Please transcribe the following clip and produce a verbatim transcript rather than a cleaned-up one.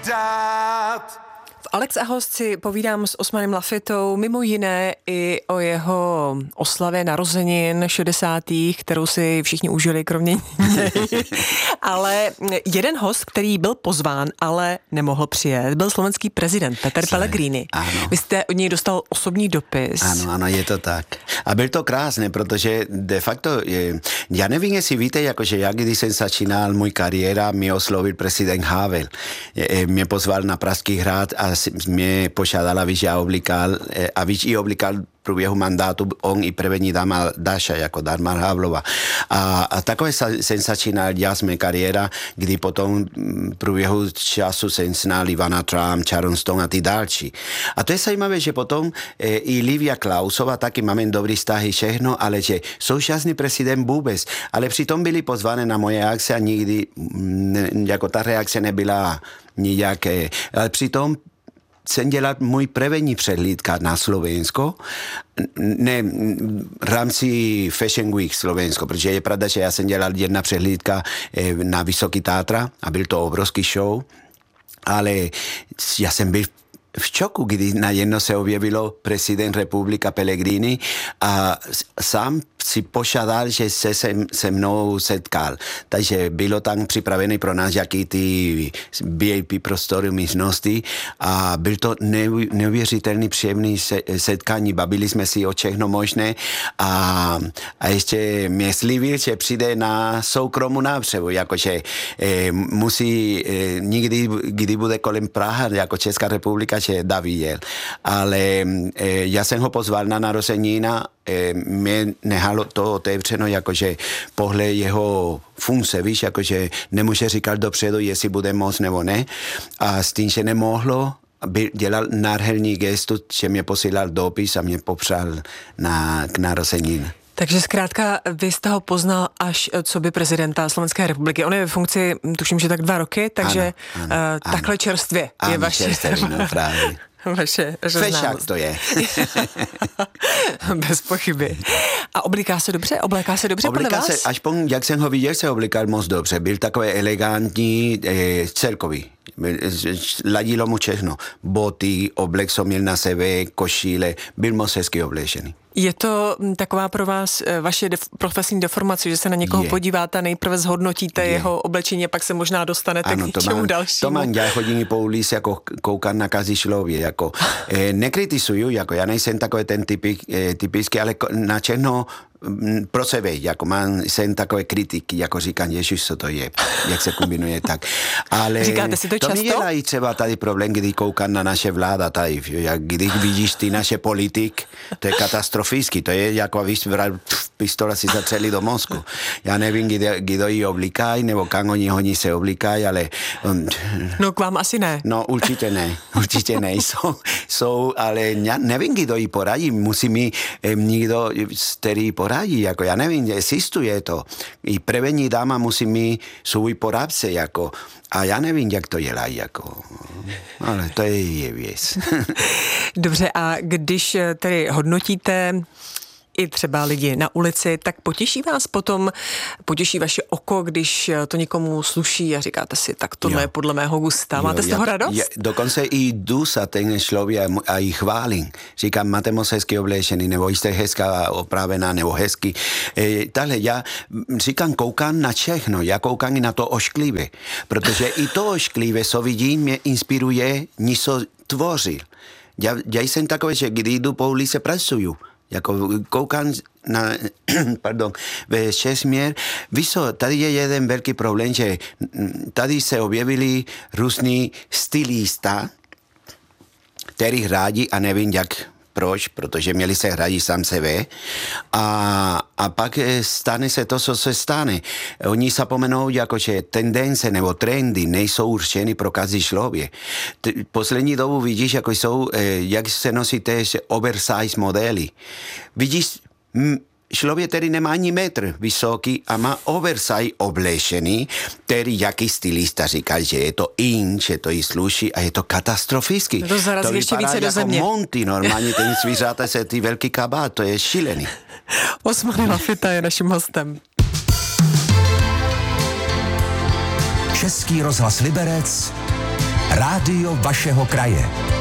dát. V Alex a host si povídám s Osmanem Lafitou mimo jiné i o jeho oslavě narozenin šedesátých, kterou si všichni užili, kromě něj. Ale jeden host, který byl pozván, ale nemohl přijet, byl slovenský prezident Peter Pellegrini. Ano. Vy jste od něj dostal osobní dopis. Ano, ano, je to tak. A byl to krásné, protože de facto, je, já nevím, jestli víte, jakože já, když jsem začínal můj kariéra, mě oslovil prezident Havel. Je, mě pozval na Pražský hrad a mě požádal, abych já oblikal, abych i oblikal v průběhu mandátu on i první dáma Daša, jako Dagmar Havlova. A, a takové jsem začínal já jsme kariéra, kdy potom v průběhu času jsem znal Ivana Trump, Sharon Stone a ty další. A to je zajímavé, že potom e, i Livia Klausova, taky máme dobrý vztahy všechno, ale že současný prezident vůbec, ale přitom byli pozvané na moje akce a nikdy ne, jako ta reakce nebyla nijaké. Ale přitom jsem dělal můj první přehlídka na Slovensko, ne v rámci Fashion Week Slovensko, protože je pravda, že já jsem dělal jedna přehlídka na Vysoký Tátra a byl to obrovský show, ale já jsem byl v šoku, kdy najednou se objevilo prezident republika Pellegrini a sám si požádal, že se sem, se mnou setkal. Takže bylo tam připravený pro nás jaký ty V I P prostory, místnosti a byl to neuvěřitelný příjemný setkání. Bavili jsme si o všechno možné a, a ještě mě slíbil, že přijde na soukromou návštěvu, jakože eh, musí eh, nikdy, kdy bude kolem Praha, jako Česká republika, že dá viděl. Ale eh, já jsem ho pozval na narozenina, eh, mě nehalo to otevřeno, jakože pohled jeho funkce, víš, jakože nemůže říkat dopředu, jestli bude moc nebo ne. A s tím, že nemohlo, by dělal nádherný gestu, že mě posílal dopis a mě popřál na, k narozenin. Takže zkrátka vy jste ho poznal až co by prezidenta Slovenské republiky. On je ve funkci, tuším, že tak dva roky, takže ano, ano, uh, takhle ano. čerstvě ano, je vaše... Čerstvě, no, právě. Vaše Fešák to je. Bez pochyby. A obliká se dobře? Obléká se dobře obliká podle vás? Se, aspoň jak jsem ho viděl, se oblikal moc dobře. Byl takový elegantní, eh, celkový. Ladilo mu všechno. Boty, oblek, co měl na sebe, košíle. Byl moc hezky oblečený. Je to taková pro vás vaše def- profesní deformace, že se na někoho je. podíváte, nejprve zhodnotíte je. jeho oblečení a pak se možná dostanete ano, k něčemu dalšímu. To mám, já chodím po ulici jako koukám na každý člověk, jako eh, nekritizuju, jako já nejsem takový ten typik, eh, typický, ale na černo pro sebe, jako mám, jsem takové kritiky, jako říkám, ježiš, co to je, jak se kombinuje tak. Ale říkáte si to, to často? To mi dělají třeba tady problém, kdy koukám na naše vláda tady, jak když vidíš ty naše politik, to je katastrofický, to je jako abys bral pistola si zatřeli do mozku. Já nevím, kdo, kdo ji oblikají, nebo kam oni, oni se oblikají, ale... Um, no k vám asi ne. No určitě ne, určitě nejsou, jsou, ale já nevím, kdo ji poradí, musí mi eh, někdo, který poradí. Radí, jako já nevím, existuje to. I první dáma musí mít svůj poradce, jako, a já nevím, jak to dělají, jako, ale to je, je věc. Dobře, a když tedy hodnotíte i třeba lidi na ulici, tak potěší vás potom, potěší vaše oko, když to někomu sluší a říkáte si, tak tohle jo. je podle mého gusta. Máte jo, z toho radost? Je, dokonce i jdu za ten člověk a i chválím. Říkám, máte moc hezky oblečený, nebo jste hezká opravená, nebo hezky. E, tahle, já říkám, koukám na všechno, já koukám i na to ošklivé, protože i to ošklivé, co vidím, mě inspiruje něco tvořit. Já, já jsem takový, že když jdu po ulici, pracuju. Jako koukám na, pardon, ve šesměr. Víš co, tady je jeden velký problém, že tady se objevili různí stylista, který hrají a nevím jak, proč, protože měli se hrají sám sebe a, a pak stane se to, co se stane. Oni zapomenou, jakože tendence nebo trendy nejsou určeny pro každý člověk. Poslední dobu vidíš, jako jsou, jak se nosí tež oversize modely. Vidíš, člověk, který nemá ani metr vysoký a má oversize oblečený, který jaký stylista říká, že je to in, že to jí sluší a je to katastrofický. To zarazí ještě více do země. To vypadá jako Monty, normálně ten zvířata se ty velký kabát, to je šílený. Osman Lafita je naším hostem. Český rozhlas Liberec, Rádio vašeho kraje.